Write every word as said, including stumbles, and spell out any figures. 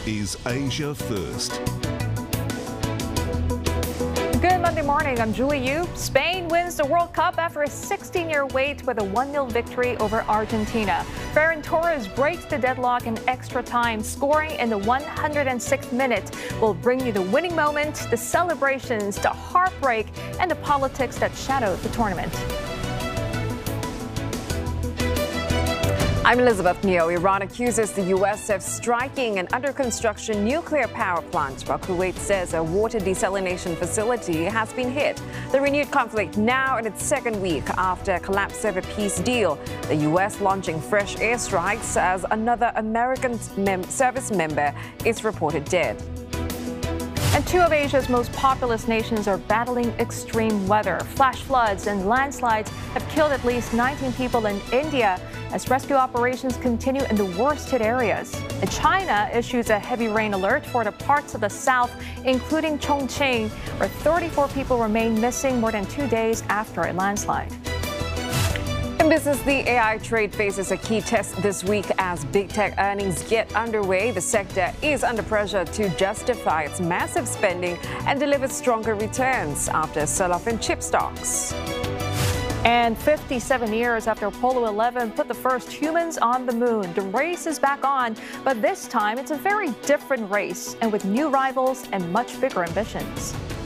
is Asia First. Good Monday morning, I'm Julie Yu. Spain wins the World Cup after a sixteen-year wait with a one nil victory over Argentina. Ferran Torres breaks the deadlock in extra time, scoring in the one hundred sixth minute. We'll bring you the winning moment, the celebrations, the heartbreak, and the politics that shadowed the tournament. I'm Elizabeth Neo. Iran accuses the U S of striking an under-construction nuclear power plant, while Kuwait says a water desalination facility has been hit. The renewed conflict now in its second week after collapse of a peace deal. The U S launching fresh airstrikes as another American mem- service member is reported dead. And two of Asia's most populous nations are battling extreme weather. Flash floods and landslides have killed at least nineteen people in India as rescue operations continue in the worst-hit areas. And China issues a heavy rain alert for the parts of the south, including Chongqing, where thirty-four people remain missing more than two days after a landslide. In business, the A I trade faces a key test this week as big tech earnings get underway. The sector is under pressure to justify its massive spending and deliver stronger returns after a sell-off in chip stocks. And fifty-seven years after Apollo eleven put the first humans on the moon, the race is back on. But this time, it's a very different race and with new rivals and much bigger ambitions.